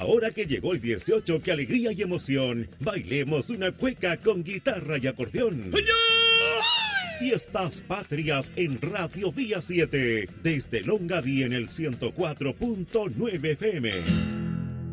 Ahora que llegó el 18, qué alegría y emoción. Bailemos una cueca con guitarra y acordeón. Fiestas Patrias en Radio Vía 7. Desde Longaví en el 104.9 FM.